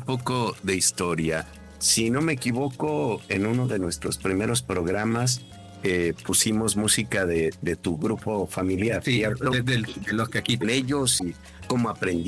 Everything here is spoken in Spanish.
poco de historia. Si no me equivoco, en uno de nuestros primeros programas pusimos música de tu grupo familiar, Sí, ¿cierto? de los que aquí. Ellos y cómo aprendí